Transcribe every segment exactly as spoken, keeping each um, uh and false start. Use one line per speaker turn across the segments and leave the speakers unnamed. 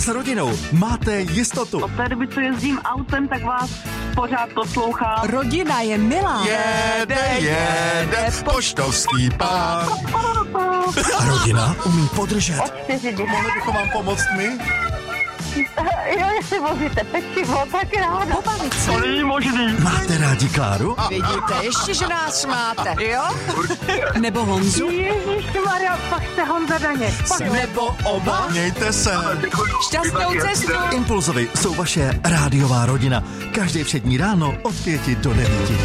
S rodinou máte jistotu.
Od té doby, co jezdím autem, tak vás pořád poslouchám.
Rodina je milá.
Jede, jede, poštovský pán. A rodina umí podržet. Mohli bychom vám pomoct my?
Jo, jestli vozíte pečivo, tak ráda.
Pobavit se.
To není možný.
Máte rádi Kláru?
Vidíte, ještě, že nás máte, jo? Nebo Honzu?
Ježišmarja, pak jste Honza Daněk.
Nebo oba?
Mějte se.
Šťastnou cestu.
Impulzovi jsou vaše rádiová rodina. Každý všední ráno od pěti do devíti.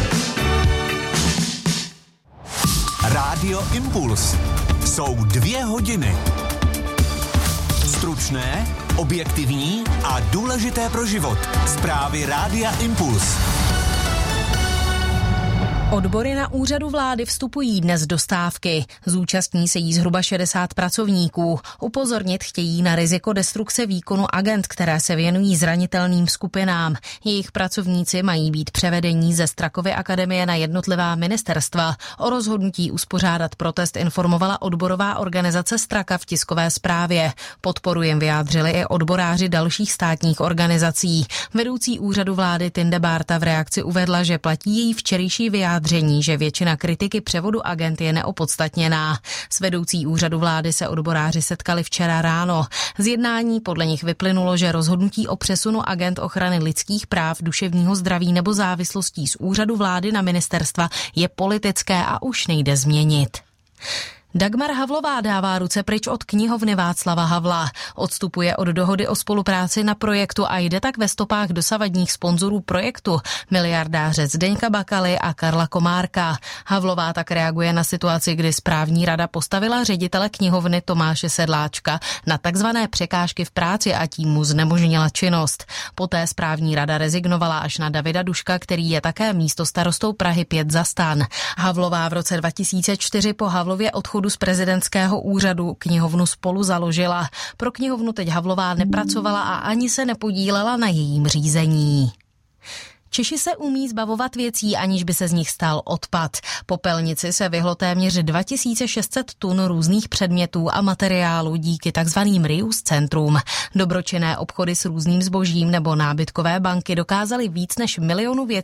Rádio Impuls. Jsou dvě hodiny. Stručné, objektivní a důležité pro život. Zprávy Rádia Impuls.
Odbory na úřadu vlády vstupují dnes do stávky. Zúčastní se jí zhruba šedesát pracovníků. Upozornit chtějí na riziko destrukce výkonu agent, které se věnují zranitelným skupinám. Jejich pracovníci mají být převedení ze Strakovy akademie na jednotlivá ministerstva. O rozhodnutí uspořádat protest informovala odborová organizace Straka v tiskové zprávě. Podporu jim vyjádřili i odboráři dalších státních organizací. Vedoucí úřadu vlády Tinde Bárta v reakci uvedla, že platí její včerejší vyjádření, že většina kritiky převodu agent je neopodstatněná. S vedoucí úřadu vlády se odboráři setkali včera ráno. Z jednání podle nich vyplynulo, že rozhodnutí o přesunu agent ochrany lidských práv, duševního zdraví nebo závislostí z úřadu vlády na ministerstva je politické a už nejde změnit. Dagmar Havlová dává ruce pryč od knihovny Václava Havla. Odstupuje od dohody o spolupráci na projektu a jde tak ve stopách dosavadních sponzorů projektu, miliardáře Zdeňka Bakaly a Karla Komárka. Havlová tak reaguje na situaci, kdy správní rada postavila ředitele knihovny Tomáše Sedláčka na takzvané překážky v práci a tím mu znemožnila činnost. Poté správní rada rezignovala až na Davida Duška, který je také místostarostou Prahy pět za STAN. Havlová v roce dva tisíce čtyři po Havlově odchodu z prezidentského úřadu knihovnu Spolu založila. Pro knihovnu teď Havlová nepracovala a ani se nepodílela na jejím řízení. Češi se umí zbavovat věcí, aniž by se z nich stal odpad. Popelnici se vyhlo téměř dva tisíce šest set tun různých předmětů a materiálů díky takzvaným reuse centrům. Dobročinné obchody s různým zbožím nebo nábytkové banky dokázaly víc než milionu věcí